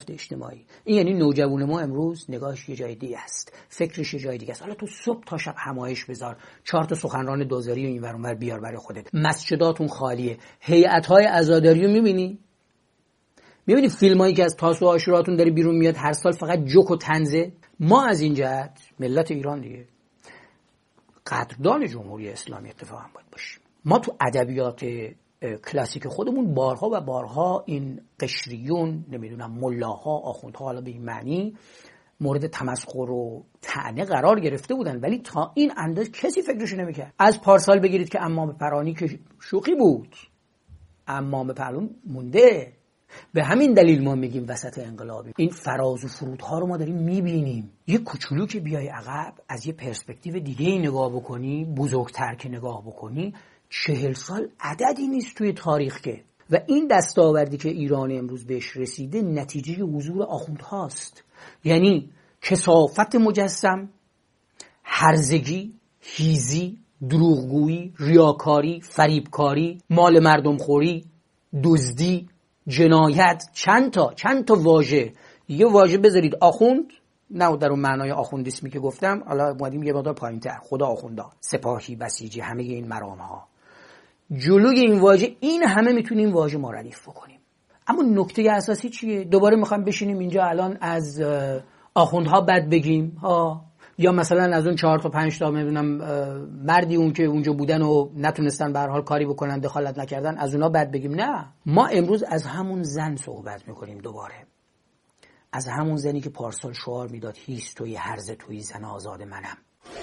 اجتماعی. این یعنی نوجوان ما امروز نگاهش یه جای دیگه است، فکرش یه جای دیگه است. حالا تو صبح تا شب همایش بذار، 4 تا سخنران دوزاری و اینور اونور بیار برای خودت، مسجداتون خالیه، هیئت‌های عزاداری رو می‌بینی فیلمایی که از تاسوعا و عاشوراتون داره بیرون میاد، هر سال فقط جوک و طنزه. ما از این جهت ملت ایران دیگه قدردان جمهوری اسلامی اتفاقا باید باشیم. ما تو ادبیات کلاسیک خودمون بارها و بارها این قشریون، نمیدونم ملاها، آخوندها، حالا به این معنی مورد تمسخر و طعنه قرار گرفته بودن، ولی تا این اندازه کسی فکرشو نمیکرد. از پارسال بگیرید که عمام پرانی که شوخی بود، عمام پرانی مونده. به همین دلیل ما میگیم وسط انقلابی. این فراز و فرودها رو ما داریم میبینیم. یه کوچولو که بیای عقب از یه پرسپکتیو دیگه نگاه بکنی، بزرگتر که نگاه بکنی، 40 سال عددی نیست توی تاریخ که. و این دستاوردی که ایران امروز بهش رسیده نتیجه حضور آخوندهاست. یعنی کثافت مجسم، هرزگی، هیزی، دروغگویی، ریاکاری، فریبکاری، مال مردم خوری، دزدی، جنایت، چند تا واژه. یه واژه بذارید آخوند، نه در اون معنای آخوندیسمی که گفتم، حالا اومدیم یه مقدار پایین‌تر، خدا آخوندا، سپاهی، بسیجی، همه این مرام‌ها. جلوی این واژه این همه میتونیم واژه ما ردیف بکنیم. اما نکته اساسی چیه؟ دوباره میخوام بشینیم اینجا الان از آخوندها بد بگیم ها، یا مثلا از اون 4 تا 5 تا میدونم مردی اون که اونجا بودن و نتونستن به هر حال کاری بکنن، دخالت نکردن، از اونا بد بگیم؟ نه، ما امروز از همون زن صحبت میکنیم. دوباره از همون زنی که پارسال شعار میداد هیست توی هرزه توی زن آزاد منم.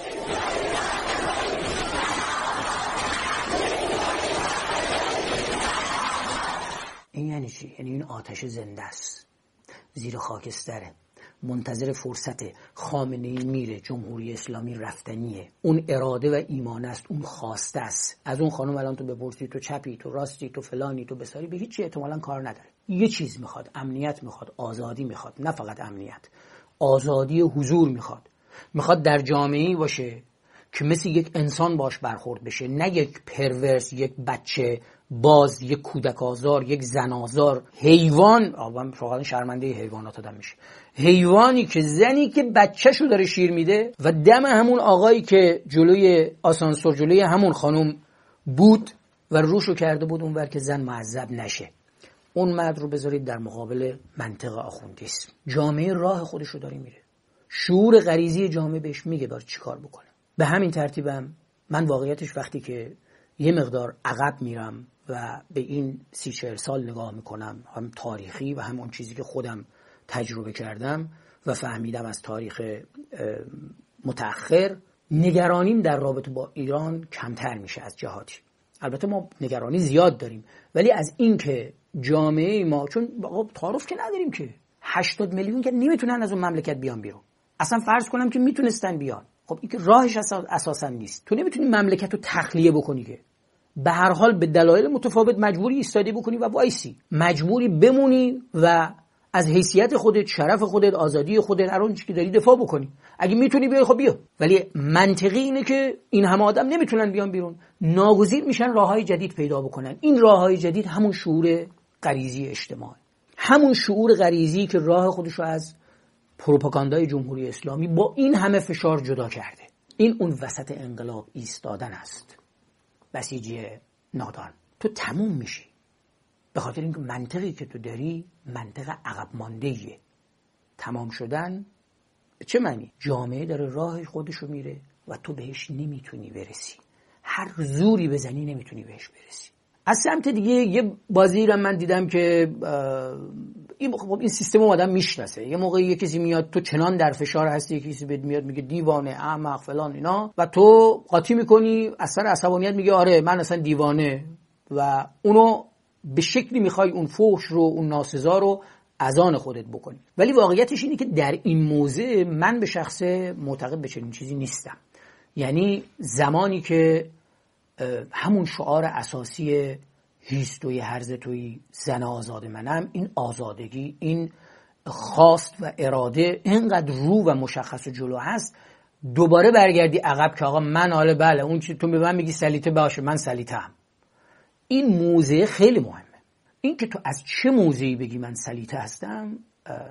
این یعنی چی؟ یعنی این آتش زنده است، زیر خاکستره، منتظر فرصت. خامنه‌ای میره، جمهوری اسلامی رفتنیه. اون اراده و ایمان است، اون خواسته است. از اون خانم الان تو بپرسی تو چپی، تو راستی، تو فلانی، تو بساری، به هیچ چی احتمالاً کار نداره. یه چیز میخواد، امنیت میخواد، آزادی میخواد. نه فقط امنیت، آزادی حضور میخواد. میخواد در جامعه‌ای باشه که مثل یک انسان باش برخورد بشه، نه یک پرورس، یک بچه باز، یک کودک آزار، یک زن آزار، حیوان. آدم واقعا شرمنده حیوانات آدم میشه. حیوانی که زنی که بچه‌شو داره شیر میده و دم همون آقایی که جلوی آسانسور جلوی همون خانم بود و روشو کرده بود اونور که زن معذب نشه. اون مرد رو بذارید در مقابل منطق آخوندیسم. جامعه راه خودشو داره میره. شعور غریزی جامعه بهش میگه باید چیکار بکنه. به همین ترتیبم من واقعیتش وقتی که یه مقدار عقب میرم و به این 30-40 سال نگاه میکنم، هم تاریخی و هم اون چیزی که خودم تجربه کردم و فهمیدم از تاریخ متأخر، نگرانیم در رابطه با ایران کمتر میشه از جهاتی. البته ما نگرانی زیاد داریم، ولی از این که جامعه ما، چون تعارف که نداریم که 80 میلیون که نمیتونن از اون مملکت بیان بیرون. اصلا فرض کنم که میتونستن بیان، خب این که راهش اساسا نیست. تو نمیتونی مملکت رو تخلیه بکنی که به هر حال به دلایل متفاوت مجبوری ایستادی بکنی و وایسی، مجبوری بمونی و از حیثیت خودت، شرف خودت، آزادی خودت، هر اون چیزی که داری دفاع بکنی. اگه میتونی بیای خب بیا، ولی منطقی اینه که این همه آدم نمیتونن بیان بیرون، ناگزیر میشن راههای جدید پیدا بکنن. این راههای جدید همون شعور غریزی اجتماعی، همون شعور غریزی که راه خودش رو از پروپاگاندای جمهوری اسلامی با این همه فشار جدا کرده. این اون وسط انقلاب ایستادن است. بسیجی نادان، تو تموم میشی به خاطر اینکه منطقی که تو داری منطق عقب مانده‌ایه. تمام شدن به چه معنی؟ جامعه داره راه خودشو میره و تو بهش نمیتونی برسی. هر زوری بزنی نمیتونی بهش برسی. از سمت دیگه یه بازی رو من دیدم که این سیستم آدم میشناسه. یه موقعی یه کسی میاد، تو چنان در فشار هستی، یه کسی بهت میاد میگه دیوانه، احمق، فلان اینا، و تو قاطی میکنی، اثر عصبانیت میگه آره من اصلا دیوانه، و اونو به شکلی میخوای اون فحش رو، اون ناسزا رو از آن خودت بکنی. ولی واقعیتش اینه که در این موضع من به شخص معتقد به چنین چیزی نیستم. یعنی زمانی که همون شعار اساسی هیستوی هرزه توی زن آزاد منم، این آزادگی، این خواست و اراده اینقدر رو و مشخص و جلو هست، دوباره برگردی عقب که آقا من حالا بله اون چی تو به من میگی سلیته باشه، من سلیته‌ام. این موضع خیلی مهمه. این که تو از چه موضعی بگی من سلیته هستم